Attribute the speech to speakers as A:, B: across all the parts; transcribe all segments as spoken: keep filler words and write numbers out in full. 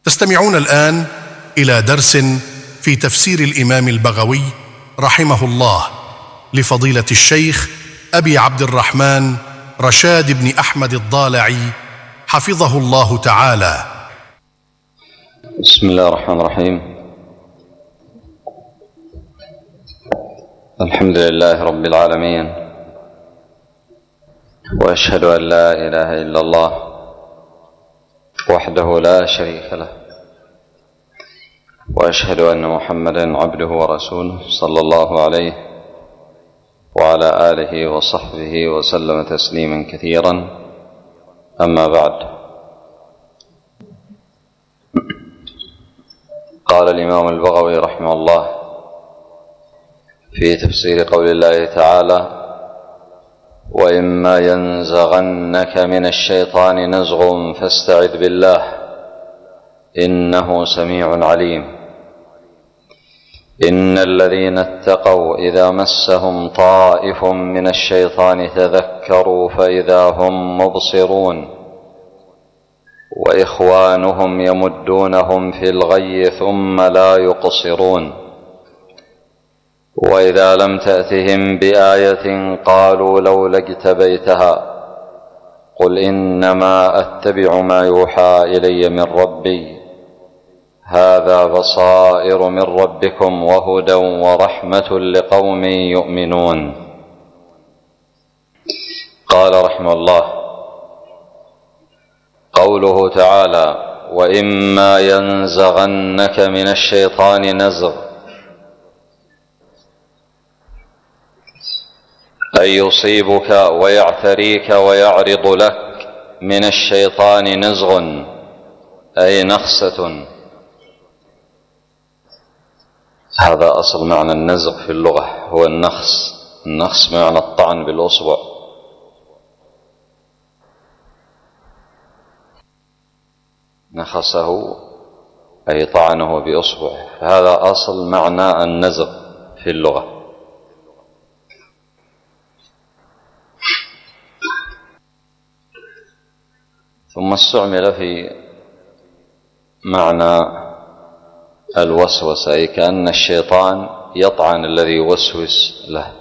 A: تستمعون الآن إلى درس في تفسير الإمام البغوي رحمه الله لفضيلة الشيخ أبي عبد الرحمن رشاد بن أحمد الضالعي حفظه الله تعالى.
B: بسم الله الرحمن الرحيم. الحمد لله رب العالمين، وأشهد أن لا إله إلا الله وحده لا شريك له، وأشهد أن محمدًا عبده ورسوله صلى الله عليه وعلى آله وصحبه وسلم تسليمًا كثيرًا. أما بعد، قال الإمام البغوي رحمه الله في تفسير قول الله تعالى: وإما ينزغنك من الشيطان نزغ فاستعذ بالله إنه سميع عليم. إن الذين اتقوا إذا مسهم طائف من الشيطان تذكروا فإذا هم مبصرون، وإخوانهم يمدونهم في الغي ثم لا يقصرون. وإذا لم تأتهم بآية قالوا لولا اجتبيتها قل إنما أتبع ما يوحى إلي من ربي هذا بصائر من ربكم وهدى ورحمة لقوم يؤمنون. قال رحمه الله: قوله تعالى: وإما ينزغنك من الشيطان نزغ، أي يصيبك ويعتريك ويعرض لك من الشيطان نزغ، أي نخسة. هذا أصل معنى النزغ في اللغة، هو النخس. النخس معنى الطعن بالأصبع. نخسه أي طعنه بأصبعه، هذا أصل معنى النزغ في اللغة. ثم استعمل في معنى الوسوسة، أي كأن الشيطان يطعن الذي يوسوس له.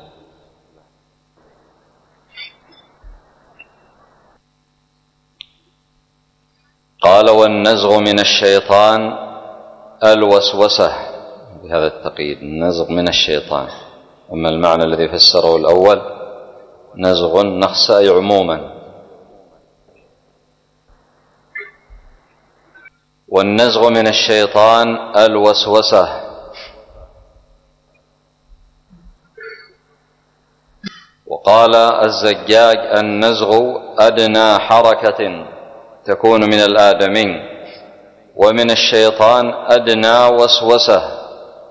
B: قال: والنزغ من الشيطان الوسوسة، بهذا التقييد، النزغ من الشيطان. أما المعنى الذي فسره الأول نزغ نخس أي عموما. والنزغ من الشيطان الوسوسة، وقال الزجاج: النزغ أدنى حركة تكون من الآدمي، ومن الشيطان أدنى وسوسة.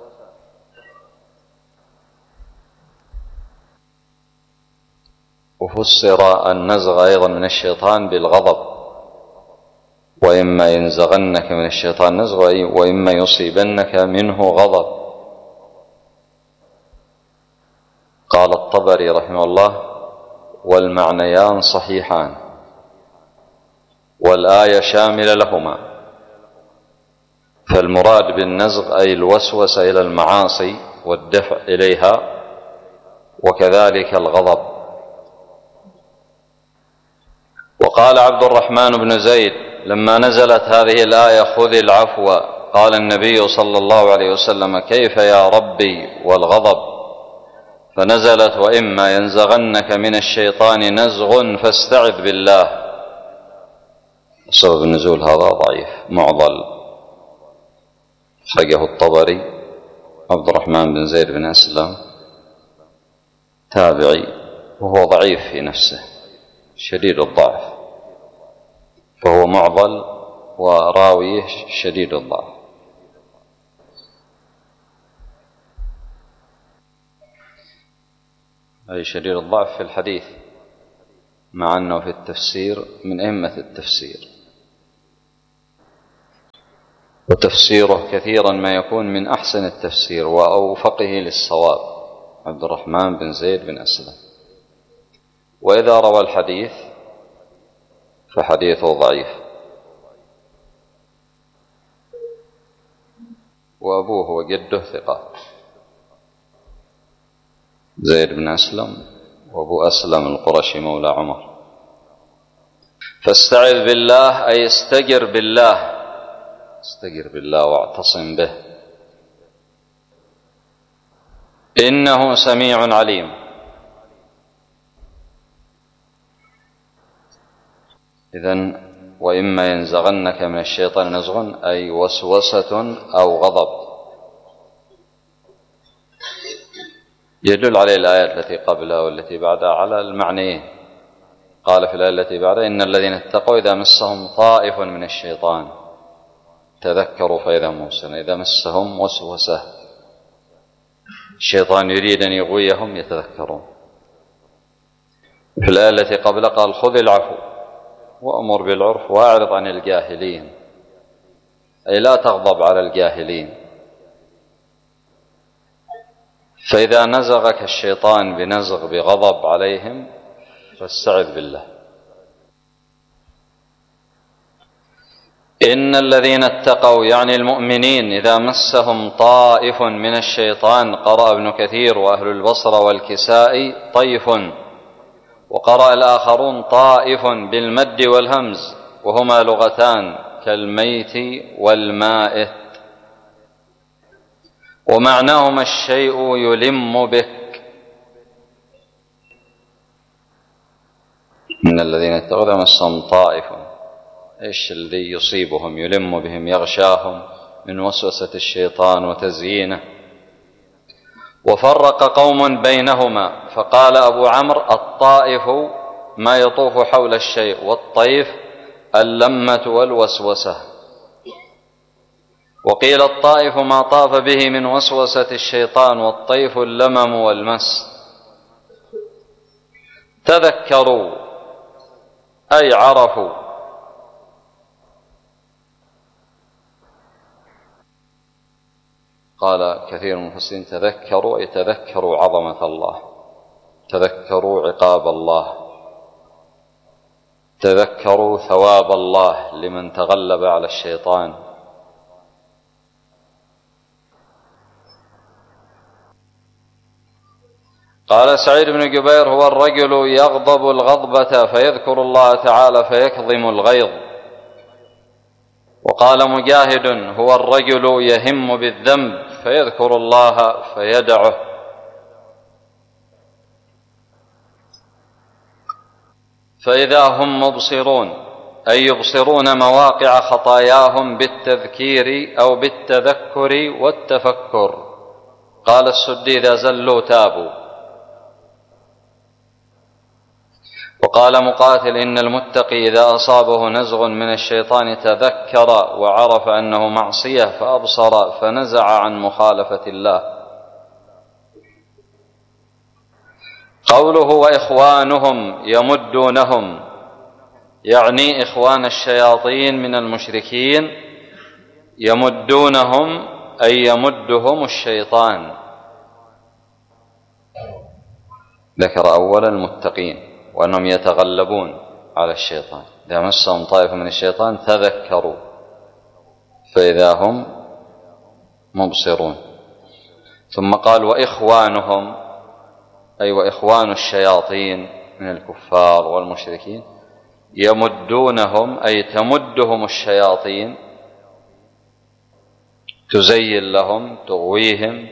B: وفسر النزغ أيضا من الشيطان بالغضب: وإما ينزغنك من الشيطان نزغ، وإما يصيبنك منه غضب. قال الطبري رحمه الله: والمعنيان صحيحان، والآية شاملة لهما. فالمراد بالنزغ أي الوسوسة إلى المعاصي والدفع إليها، وكذلك الغضب. وقال عبد الرحمن بن زيد لما نزلت هذه الآية: خذ العفو، قال النبي صلى الله عليه وسلم: كيف يا ربي والغضب؟ فنزلت: وإما ينزغنك من الشيطان نزغ فاستعذ بالله. سبب النزول هذا ضعيف معضل، خرجه الطبري. عبد الرحمن بن زيد بن أسلم تابعي، وهو ضعيف في نفسه شديد الضعف، فهو معضل وراويه شديد الضعف. أي شديد الضعف في الحديث، مع أنه في التفسير من أئمة التفسير، وتفسيره كثيرا ما يكون من أحسن التفسير وأوفقه للصواب، عبد الرحمن بن زيد بن أسلم. وإذا روى الحديث فحديثه ضعيف. وأبوه وجده ثقات، زيد بن أسلم وأبو أسلم القرشي مولى عمر. فاستعذ بالله أي استجر بالله، استجر بالله واعتصم به، إنه سميع عليم. إذن وإما ينزغنك من الشيطان نزغ أي وسوسة أو غضب، يدل عليه الآيات التي قبلها والتي بعدها على المعنيين. قال في الآية التي بعدها إن الذين اتقوا إذا مسهم طائف من الشيطان تذكروا فإذا هم مبصرون. إذا مسهم وسوسة الشيطان يريد أن يغويهم يتذكرون. في الآية التي قبلها قال خذ العفو وأمر بالعرف وأعرض عن الجاهلين، أي لا تغضب على الجاهلين. فإذا نزغك الشيطان بنزغ بغضب عليهم فاستعذ بالله. إن الذين اتقوا يعني المؤمنين إذا مسهم طائف من الشيطان، قرأ ابن كثير وأهل البصرة والكسائي طيف، وقرأ الآخرون طائف بالمد والهمز، وهما لغتان كالميت والمائت، ومعناهما الشيء يلم بك. إن الذين اتقوا مسهم طائف، إيش اللي يصيبهم يلم بهم يغشاهم من وسوسة الشيطان وتزيينه. وفرق قوم بينهما فقال أبو عمرو الطائف ما يطوف حول الشيء، والطيف اللمة والوسوسة. وقيل الطائف ما طاف به من وسوسة الشيطان، والطيف اللمم والمس. تذكروا أي عرفوا، قال كثير من المفسرين تذكروا أي تذكروا عظمة الله، تذكروا عقاب الله، تذكروا ثواب الله لمن تغلب على الشيطان. قال سعيد بن جبير هو الرجل يغضب الغضبة فيذكر الله تعالى فيكظم الغيظ. وقال مجاهد هو الرجل يهم بالذنب فيذكر الله فيدعه. فإذا هم مبصرون أي يبصرون مواقع خطاياهم بالتذكير أو بالتذكر والتفكر. قال السدي إذا زلوا تابوا. وقال مقاتل إن المتقي إذا أصابه نزغ من الشيطان تذكر وعرف أنه معصية فأبصر فنزع عن مخالفة الله. قوله وإخوانهم يمدونهم يعني إخوان الشياطين من المشركين، يمدونهم أي يمدهم الشيطان. ذكر أولا المتقين وأنهم يتغلبون على الشيطان، إذا مسهم طائفة من الشيطان تذكروا فإذا هم مبصرون. ثم قال وإخوانهم أي وإخوان الشياطين من الكفار والمشركين، يمدونهم أي تمدهم الشياطين، تزين لهم تغويهم،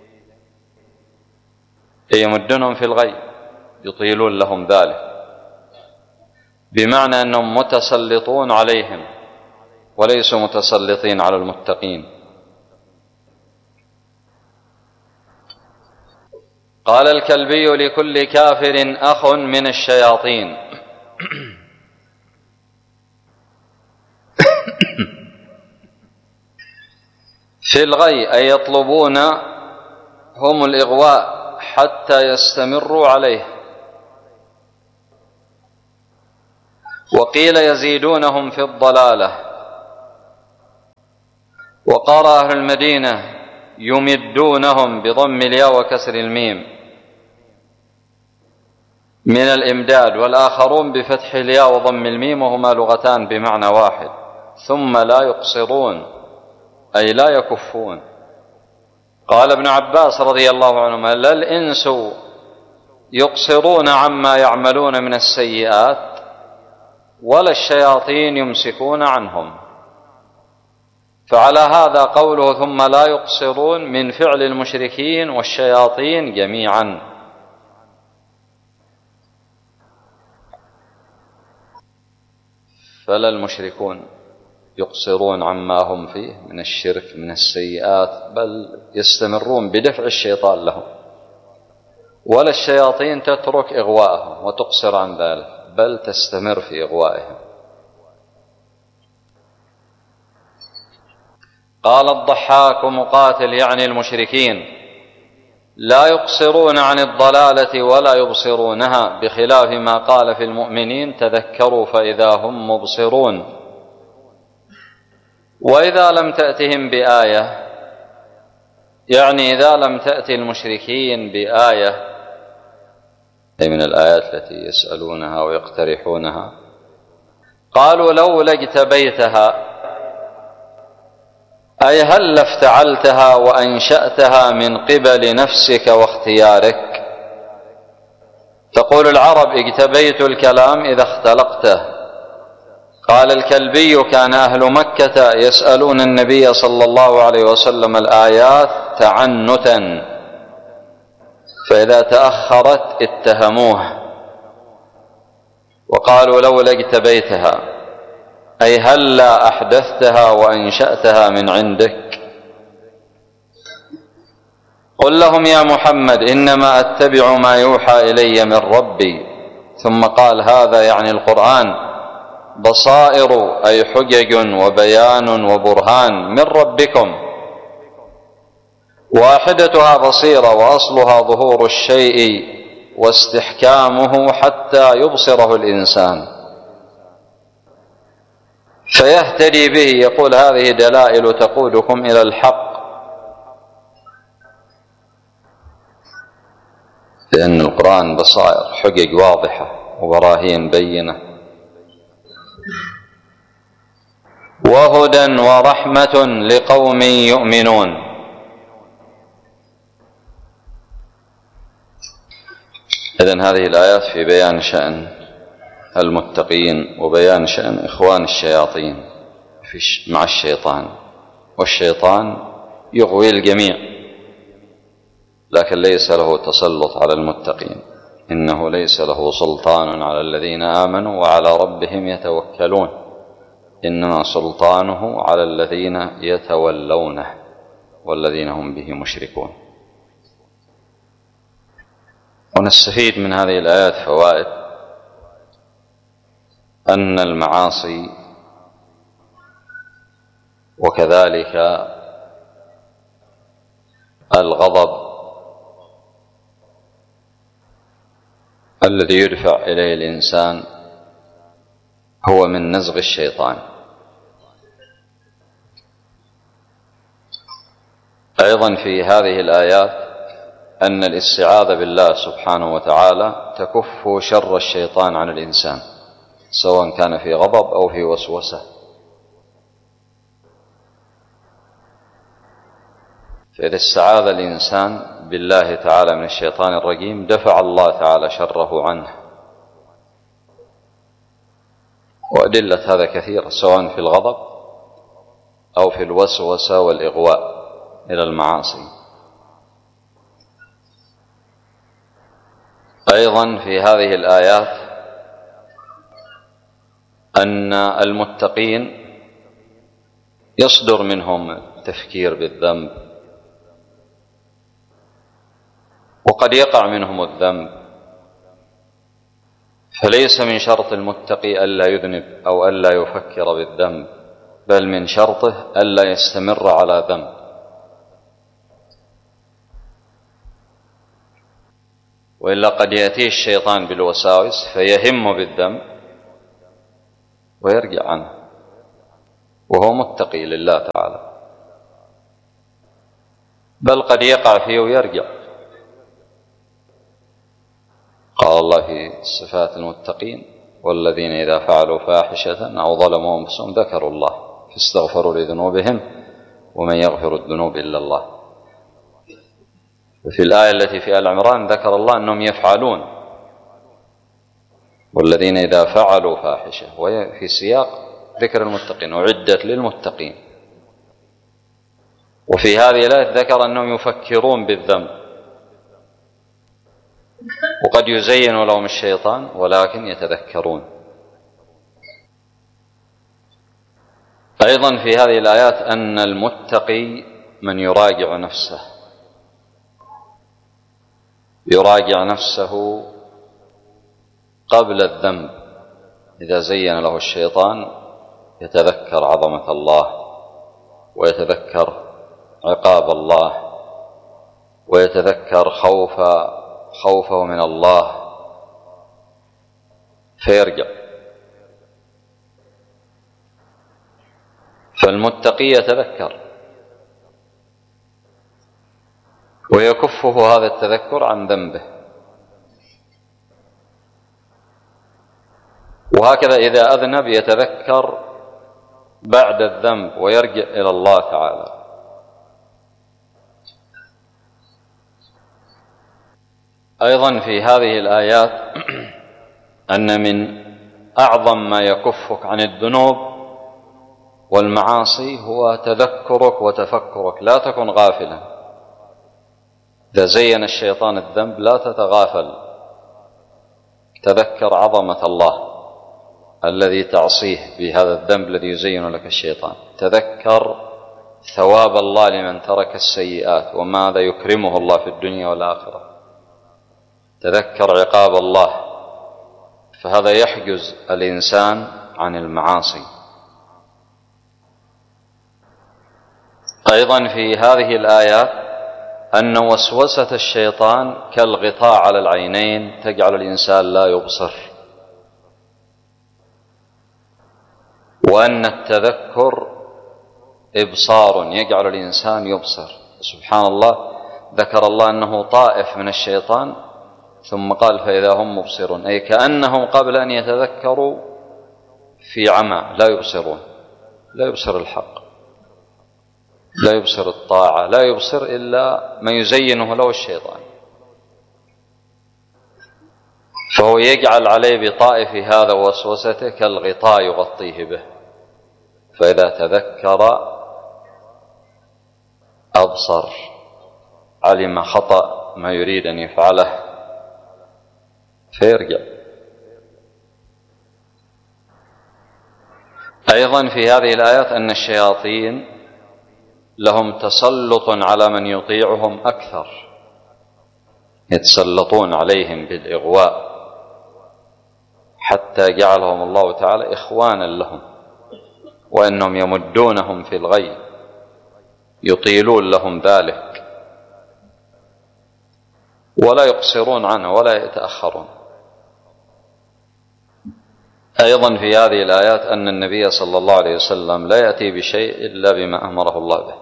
B: أي يمدونهم في الغي يطيلون لهم ذلك، بمعنى أنهم متسلطون عليهم وليسوا متسلطين على المتقين. قال الكلبي لكل كافر أخ من الشياطين. في الغي أي يطلبون هم الإغواء حتى يستمروا عليه. وقيل يزيدونهم في الضلالة. وقال أهل المدينة يمدونهم بضم الياء وكسر الميم من الإمداد، والآخرون بفتح الياء وضم الميم، وهما لغتان بمعنى واحد. ثم لا يقصرون أي لا يكفون قال ابن عباس رضي الله عنهما: لا الإنس يقصرون عما يعملون من السيئات ولا الشياطين يمسكون عنهم. فعلى هذا قوله ثم لا يقصرون من فعل المشركين والشياطين جميعا. فلا المشركون يقصرون عما هم فيه من الشرك من السيئات، بل يستمرون بدفع الشيطان لهم، ولا الشياطين تترك إغواءهم وتقصر عن ذلك، بل تستمر في إغوائهم. قال الضحاك مقاتل يعني المشركين: لا يقصرون عن الضلالة ولا يبصرونها، بخلاف ما قال في المؤمنين: تذكروا فإذا هم مبصرون. وإذا لم تأتهم بآية، يعني إذا لم تأتي المشركين بآية أي من الآيات التي يسألونها ويقترحونها، قالوا لولا اجتبيتها، أي هل افتعلتها وأنشأتها من قبل نفسك واختيارك. تقول العرب: اجتبيت الكلام إذا اختلقته. قال الكلبي: كان أهل مكة يسألون النبي صلى الله عليه وسلم الآيات تعنتا، فإذا تأخرت اتهموه وقالوا لولا اجتبيتها، أي هل لا أحدثتها وأنشأتها من عندك. قل لهم يا محمد: إنما أتبع ما يوحى إلي من ربي. ثم قال: هذا يعني القرآن بصائر أي حجج وبيان وبرهان من ربكم، واحدتها بصيرة وأصلها ظهور الشيء واستحكامه حتى يبصره الإنسان فيهتدي به. يقول: هذه دلائل تقودكم إلى الحق، لأن القرآن بصائر حجج واضحة وبراهين بينة، وهدى ورحمة لقوم يؤمنون. إذن هذه الآيات في بيان شأن المتقين وبيان شأن إخوان الشياطين مع الشيطان، والشيطان يغوي الجميع لكن ليس له تسلط على المتقين، إنه ليس له سلطان على الذين آمنوا وعلى ربهم يتوكلون، إنما سلطانه على الذين يتولونه والذين هم به مشركون. ونستفيد من هذه الآيات فوائد: أن المعاصي وكذلك الغضب الذي يدفع إليه الإنسان هو من نزغ الشيطان. أيضا في هذه الآيات أن الاستعاذة بالله سبحانه وتعالى تكف شر الشيطان عن الإنسان، سواء كان في غضب أو في وسوسة. فإذا استعاذ الإنسان بالله تعالى من الشيطان الرجيم دفع الله تعالى شره عنه. وأدلة هذا كثيرة، سواء في الغضب أو في الوسوسة والإغواء إلى المعاصي. أيضا في هذه الآيات أن المتقين يصدر منهم التفكير بالذنب، وقد يقع منهم الذنب، فليس من شرط المتقي ألا يذنب أو ألا يفكر بالذنب، بل من شرطه ألا يستمر على ذنب. وإلا قد يأتيه الشيطان بالوساوس فيهم بالذنب ويرجع عنه وهو متقي لله تعالى، بل قد يقع فيه ويرجع. قال الله في صفات المتقين: والذين إذا فعلوا فاحشة أو ظلموا أنفسهم ذكروا الله فاستغفروا لذنوبهم ومن يغفر الذنوب إلا الله. في الآية التي في آل عمران ذكر الله أنهم يفعلون، والذين إذا فعلوا فاحشة، وهي في سياق ذكر المتقين، أعدت للمتقين. وفي هذه الآية ذكر أنهم يفكرون بالذنب، وقد يزين لهم الشيطان ولكن يتذكرون. أيضا في هذه الآيات أن المتقي من يراجع نفسه، يراجع نفسه قبل الذنب. إذا زين له الشيطان يتذكر عظمة الله، ويتذكر عقاب الله، ويتذكر خوف خوفه من الله فيرجع. فالمتقي يتذكر ويكفه هذا التذكر عن ذنبه. وهكذا إذا أذنب يتذكر بعد الذنب ويرجع إلى الله تعالى. أيضا في هذه الآيات أن من أعظم ما يكفك عن الذنوب والمعاصي هو تذكرك وتفكرك. لا تكن غافلا. إذا زين الشيطان الذنب لا تتغافل، تذكر عظمة الله الذي تعصيه بهذا الذنب الذي يزين لك الشيطان. تذكر ثواب الله لمن ترك السيئات وماذا يكرمه الله في الدنيا والآخرة. تذكر عقاب الله، فهذا يحجز الإنسان عن المعاصي. أيضا في هذه الآيات أن وسوسة الشيطان كالغطاء على العينين تجعل الإنسان لا يبصر، وأن التذكر إبصار يجعل الإنسان يبصر. سبحان الله، ذكر الله أنه طائف من الشيطان ثم قال فإذا هم مبصرون، أي كأنهم قبل أن يتذكروا في عمى، لا يبصرون، لا يبصر الحق، لا يبصر الطاعة، لا يبصر إلا ما يزينه له الشيطان. فهو يجعل عليه بطائف هذا وسوسته كالغطاء يغطيه به، فإذا تذكر أبصر، علم خطأ ما يريد أن يفعله فيرجع. أيضا في هذه الآيات أن الشياطين لهم تسلط على من يطيعهم أكثر، يتسلطون عليهم بالإغواء حتى جعلهم الله تعالى إخوانا لهم، وأنهم يمدونهم في الغي، يطيلون لهم ذلك ولا يقصرون عنه ولا يتأخرون. أيضا في هذه الآيات أن النبي صلى الله عليه وسلم لا يأتي بشيء إلا بما أمره الله به.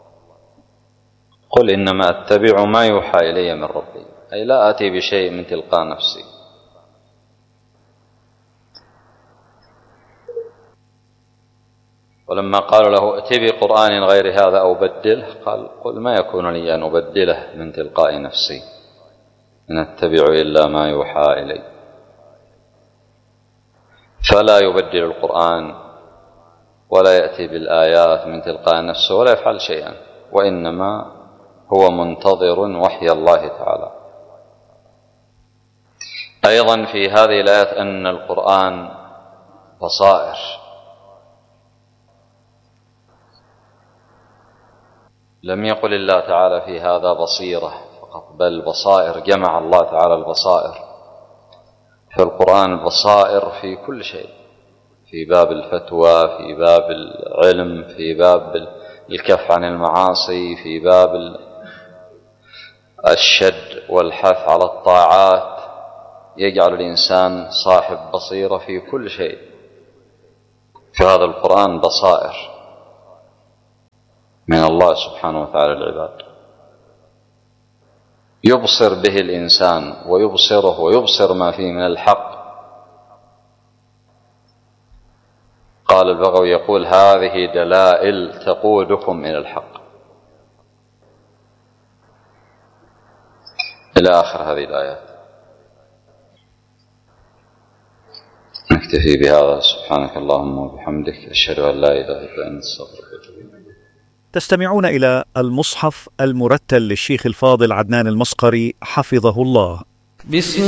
B: قل إنما أتبع ما يوحى إلي من ربي، أي لا آتي بشيء من تلقاء نفسي. ولما قالوا له ائت بقرآن غير هذا أو بدله، قال قل ما يكون لي أن أبدله من تلقاء نفسي، إن أتبع إلا ما يوحى إلي. فلا يبدل القرآن ولا يأتي بالآيات من تلقاء نفسه ولا يفعل شيئا، وإنما هو منتظر وحي الله تعالى. أيضا في هذه الآيات أن القرآن بصائر، لم يقل الله تعالى في هذا بصيرة فقط، بل بصائر، جمع الله تعالى البصائر في القرآن، بصائر في كل شيء، في باب الفتوى، في باب العلم، في باب الكف عن المعاصي، في باب الشد والحث على الطاعات. يجعل الإنسان صاحب بصيرة في كل شيء. فهذا القرآن بصائر من الله سبحانه وتعالى العباد، يبصر به الإنسان ويبصره ويبصر ما فيه من الحق. قال البغوي يقول هذه دلائل تقودكم إلى الحق. إلى آخر هذه الآيات. نكتفي بهذا. سبحانك اللهم وبحمدك، أشهد أن لا إله إلا أنت، أستغفرك وأتوب إليك.
C: تستمعون إلى المصحف المرتل للشيخ الفاضل عدنان المصقري حفظه الله.
D: بسم